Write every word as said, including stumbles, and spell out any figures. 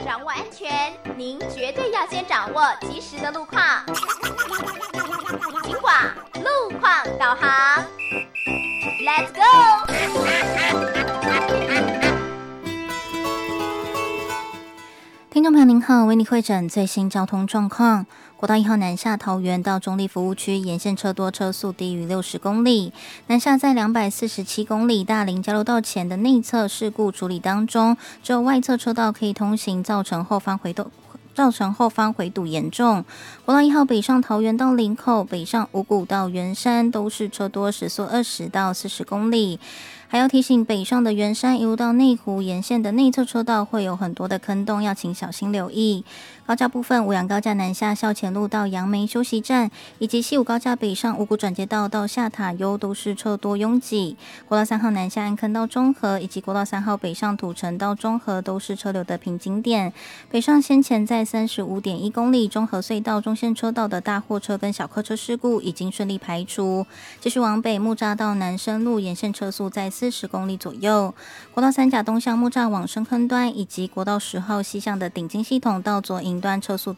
掌握安全，您绝对要先掌握及时的路况。警广路况导航 ，Let's go！ 听众朋友您好，为你汇诊最新交通状况。国道一号南下桃园到中立服务区沿线车多，车速低于六十公里。南下在两百四十七公里大林交流道前的内侧事故处理当中，只有外侧车道可以通行，造成后方回动。造成后方回堵严重。国道一号北上桃园到林口，北上五股到圆山都是车多，时速二十到四十公里。还要提醒北上的圆山一路到内湖沿线的内侧车道会有很多的坑洞，要请小心留意。高架部分，五杨高架南下校前路到杨梅休息站，以及西武高架北上五股转接道到下塔悠都是车多拥挤。国道三号南下安坑到中和，以及国道三号北上土城到中和都是车流的瓶颈点。北上先前在三十五点一公里中和隧道中线车道的大货车跟小客车事故已经顺利排除。继续往北木栅到南深路沿线车速在四十公里左右。国道三甲东向木栅往深坑端，以及国道十号西向的顶金系统到左营端车速